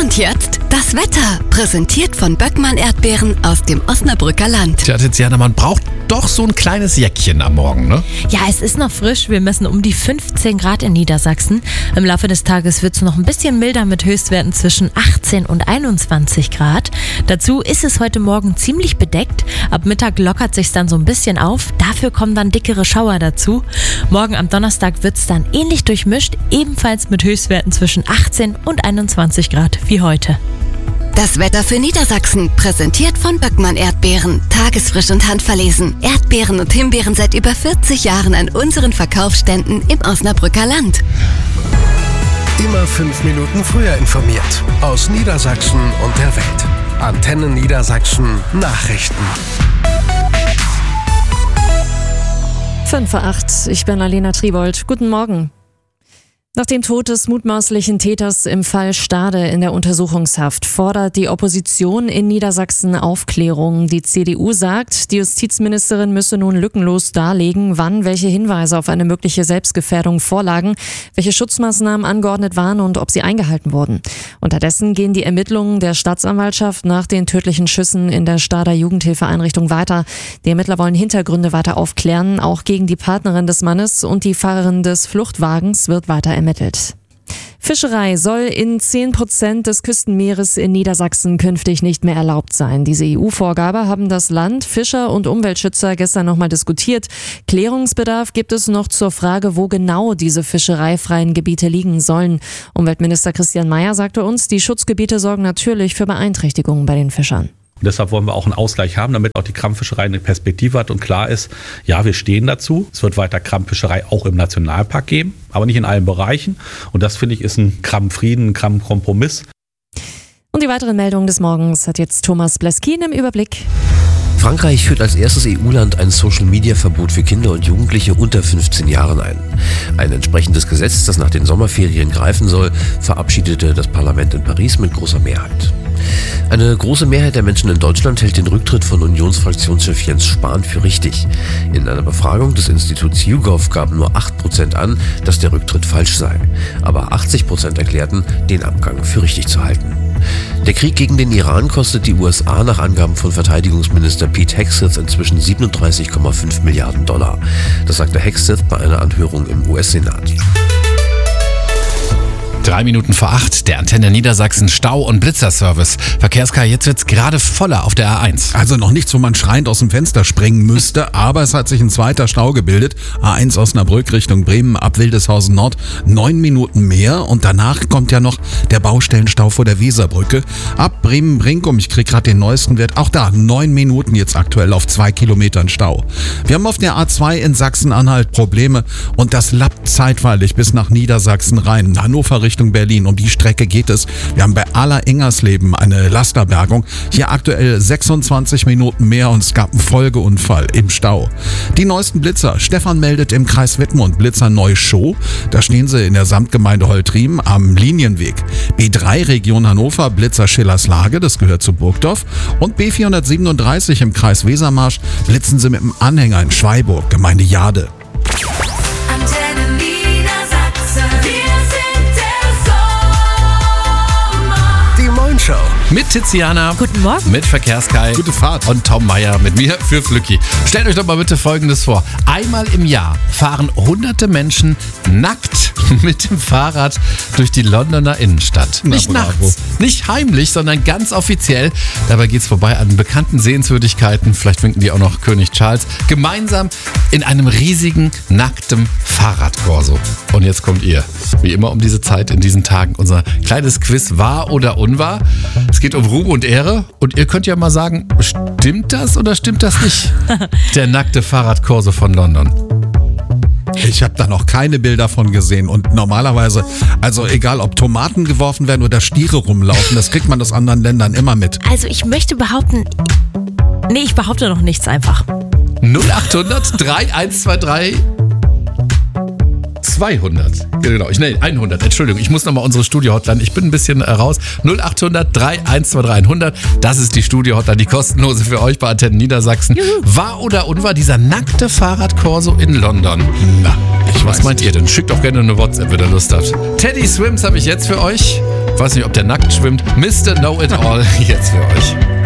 Und jetzt das Wetter, präsentiert von Böckmann Erdbeeren aus dem Osnabrücker Land. Tja, Tiziana, man braucht doch so ein kleines Jäckchen am Morgen, ne? Ja, es ist noch frisch. Wir messen um die 15 Grad in Niedersachsen. Im Laufe des Tages wird es noch ein bisschen milder mit Höchstwerten zwischen 18 und 21 Grad. Dazu ist es heute Morgen ziemlich bedeckt. Ab Mittag lockert sich's dann so ein bisschen auf. Dafür kommen dann dickere Schauer dazu. Morgen am Donnerstag wird es dann ähnlich durchmischt, ebenfalls mit Höchstwerten zwischen 18 und 21 Grad wie heute. Das Wetter für Niedersachsen, präsentiert von Böckmann Erdbeeren. Tagesfrisch und handverlesen. Erdbeeren und Himbeeren seit über 40 Jahren an unseren Verkaufsständen im Osnabrücker Land. Immer 5 Minuten früher informiert. Aus Niedersachsen und der Welt. Antenne Niedersachsen Nachrichten. 5:08, ich bin Alena Tribold. Guten Morgen. Nach dem Tod des mutmaßlichen Täters im Fall Stade in der Untersuchungshaft fordert die Opposition in Niedersachsen Aufklärung. Die CDU sagt, die Justizministerin müsse nun lückenlos darlegen, wann welche Hinweise auf eine mögliche Selbstgefährdung vorlagen, welche Schutzmaßnahmen angeordnet waren und ob sie eingehalten wurden. Unterdessen gehen die Ermittlungen der Staatsanwaltschaft nach den tödlichen Schüssen in der Stader Jugendhilfeeinrichtung weiter. Die Ermittler wollen Hintergründe weiter aufklären. Auch gegen die Partnerin des Mannes und die Fahrerin des Fluchtwagens wird weiter ermittelt. Fischerei soll in 10% des Küstenmeeres in Niedersachsen künftig nicht mehr erlaubt sein. Diese EU-Vorgabe haben das Land, Fischer und Umweltschützer gestern nochmal diskutiert. Klärungsbedarf gibt es noch zur Frage, wo genau diese fischereifreien Gebiete liegen sollen. Umweltminister Christian Mayer sagte uns, die Schutzgebiete sorgen natürlich für Beeinträchtigungen bei den Fischern. Und deshalb wollen wir auch einen Ausgleich haben, damit auch die Krampffischerei eine Perspektive hat und klar ist, ja, wir stehen dazu. Es wird weiter Krampffischerei auch im Nationalpark geben, aber nicht in allen Bereichen. Und das, finde ich, ist ein Krampffrieden, ein Krampfkompromiss. Und die weiteren Meldungen des Morgens hat jetzt Thomas Bleskin im Überblick. Frankreich führt als erstes EU-Land ein Social-Media-Verbot für Kinder und Jugendliche unter 15 Jahren ein. Ein entsprechendes Gesetz, das nach den Sommerferien greifen soll, verabschiedete das Parlament in Paris mit großer Mehrheit. Eine große Mehrheit der Menschen in Deutschland hält den Rücktritt von Unionsfraktionschef Jens Spahn für richtig. In einer Befragung des Instituts YouGov gaben nur 8% an, dass der Rücktritt falsch sei. Aber 80% erklärten, den Abgang für richtig zu halten. Der Krieg gegen den Iran kostet die USA nach Angaben von Verteidigungsminister Pete Hegseth inzwischen 37,5 Milliarden $. Das sagte Hegseth bei einer Anhörung im US-Senat. 7:03, der Antenne Niedersachsen Stau- und Blitzerservice. Verkehrskar, jetzt wird's gerade voller auf der A1. Also noch nichts, wo man schreiend aus dem Fenster springen müsste, aber es hat sich ein zweiter Stau gebildet. A1 Osnabrück Richtung Bremen ab Wildeshausen Nord, 9 Minuten mehr und danach kommt ja noch der Baustellenstau vor der Weserbrücke. Ab Bremen-Brinkum, ich krieg gerade den neuesten Wert, auch da 9 Minuten jetzt aktuell auf 2 Kilometern Stau. Wir haben auf der A2 in Sachsen-Anhalt Probleme und das lappt zeitweilig bis nach Niedersachsen rein. Hannover Richtung Berlin. Um die Strecke geht es. Wir haben bei Aller-Ingersleben eine Lasterbergung. Hier aktuell 26 Minuten mehr und es gab einen Folgeunfall im Stau. Die neuesten Blitzer. Stefan meldet im Kreis Wittmund Blitzer Neuschow. Da stehen sie in der Samtgemeinde Holtriem am Linienweg. B3 Region Hannover Blitzer Schillerslage, das gehört zu Burgdorf. Und B437 im Kreis Wesermarsch blitzen sie mit dem Anhänger in Schweiburg, Gemeinde Jade. Show. Mit Tiziana. Guten Morgen. Mit Verkehrskai. Gute Fahrt. Und Tom Meyer mit mir für Flücki. Stellt euch doch mal bitte Folgendes vor. Einmal im Jahr fahren hunderte Menschen nackt mit dem Fahrrad durch die Londoner Innenstadt. Nicht nachts, nicht heimlich, sondern ganz offiziell. Dabei geht's vorbei an bekannten Sehenswürdigkeiten. Vielleicht winken die auch noch König Charles. Gemeinsam in einem riesigen, nacktem Fahrradkorso. Und jetzt kommt ihr. Wie immer um diese Zeit in diesen Tagen unser kleines Quiz wahr oder unwahr. Es geht um Ruhm und Ehre und ihr könnt ja mal sagen, stimmt das oder stimmt das nicht? Der nackte Fahrradkorso von London. Ich habe da noch keine Bilder von gesehen und normalerweise, also egal ob Tomaten geworfen werden oder Stiere rumlaufen, das kriegt man aus anderen Ländern immer mit. Also ich möchte behaupten, ich behaupte noch nichts einfach. 0800 3123 200. Genau, 100. Entschuldigung, ich muss nochmal unsere Studio-Hotline. Ich bin ein bisschen raus. 0800 3123 100. Das ist die Studio-Hotline, die kostenlose für euch bei Antenne Niedersachsen. Juhu. Wahr oder unwahr dieser nackte Fahrradkorso in London? Na, was meint ihr denn? Schickt doch gerne eine WhatsApp, wenn ihr Lust habt. Teddy Swims habe ich jetzt für euch. weiß nicht, ob der nackt schwimmt. Mr. Know It All jetzt für euch.